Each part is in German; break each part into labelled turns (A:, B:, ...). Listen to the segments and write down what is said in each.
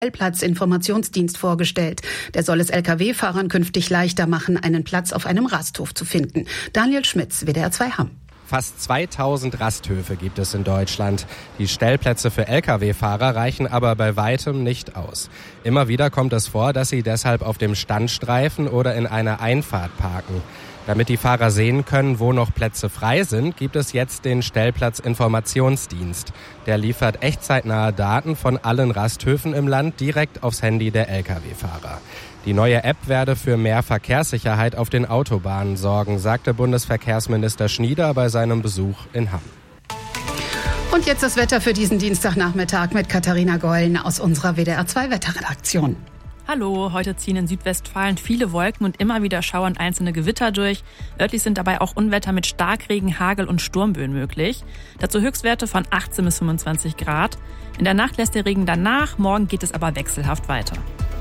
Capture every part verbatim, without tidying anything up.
A: Stellplatzinformationsdienst vorgestellt. Der soll es L K W-Fahrern künftig leichter machen, einen Platz auf einem Rasthof zu finden. Daniel Schmitz, W D R zwei Hamm.
B: Fast zweitausend Rasthöfe gibt es in Deutschland. Die Stellplätze für L K W-Fahrer reichen aber bei weitem nicht aus. Immer wieder kommt es vor, dass sie deshalb auf dem Standstreifen oder in einer Einfahrt parken. Damit die Fahrer sehen können, wo noch Plätze frei sind, gibt es jetzt den Stellplatzinformationsdienst. Der liefert echtzeitnahe Daten von allen Rasthöfen im Land direkt aufs Handy der L K W-Fahrer. Die neue App werde für mehr Verkehrssicherheit auf den Autobahnen sorgen, sagte Bundesverkehrsminister Schnieder bei seinem Besuch in Hamm.
A: Und jetzt das Wetter für diesen Dienstagnachmittag mit Katharina Gollen aus unserer W D R zwei Wetterredaktion.
C: Hallo, heute ziehen in Südwestfalen viele Wolken und immer wieder schauern einzelne Gewitter durch. Örtlich sind dabei auch Unwetter mit Starkregen, Hagel und Sturmböen möglich. Dazu Höchstwerte von achtzehn bis fünfundzwanzig Grad. In der Nacht lässt der Regen dann nach, morgen geht es aber wechselhaft weiter.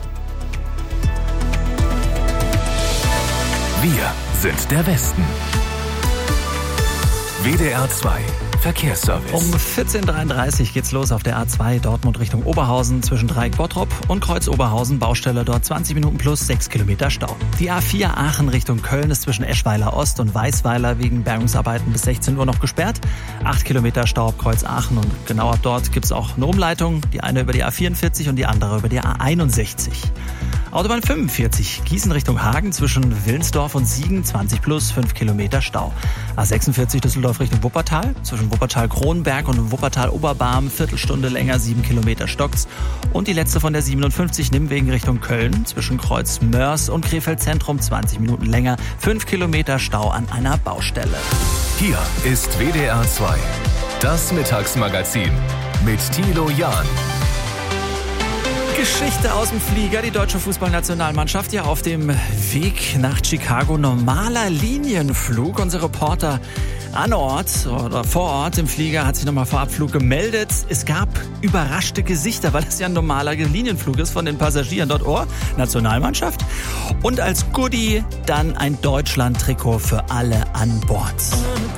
D: Wir sind der Westen. W D R zwei Verkehrsservice.
E: Um vierzehn Uhr dreiunddreißig geht's los auf der A zwei Dortmund Richtung Oberhausen zwischen Dreieck Bottrop und Kreuz Oberhausen. Baustelle dort zwanzig Minuten plus sechs Kilometer Stau. Die A vier Aachen Richtung Köln ist zwischen Eschweiler Ost und Weißweiler wegen Bergungsarbeiten bis sechzehn Uhr noch gesperrt. acht Kilometer Stau ab Kreuz Aachen und genau ab dort gibt's auch eine Umleitung. Die eine über die A vierundvierzig und die andere über die A einundsechzig. Autobahn fünfundvierzig, Gießen Richtung Hagen zwischen Willensdorf und Siegen, zwanzig plus, fünf Kilometer Stau. A sechsundvierzig Düsseldorf Richtung Wuppertal, zwischen Wuppertal-Kronberg und Wuppertal-Oberbarm, Viertelstunde länger, sieben Kilometer stockt's. Und die letzte von der siebenundfünfzig Nimmwegen Richtung Köln, zwischen Kreuz Mörs und Krefeld Zentrum, zwanzig Minuten länger, fünf Kilometer Stau an einer Baustelle.
D: Hier ist W D R zwei, das Mittagsmagazin mit Thilo Jahn.
E: Geschichte aus dem Flieger. Die deutsche Fußballnationalmannschaft ja auf dem Weg nach Chicago. Normaler Linienflug. Unser Reporter an Ort oder vor Ort im Flieger hat sich nochmal vor Abflug gemeldet. Es gab überraschte Gesichter, weil es ja ein normaler Linienflug ist von den Passagieren dort. Oh, Nationalmannschaft. Und als Goodie dann ein Deutschland-Trikot für alle an Bord.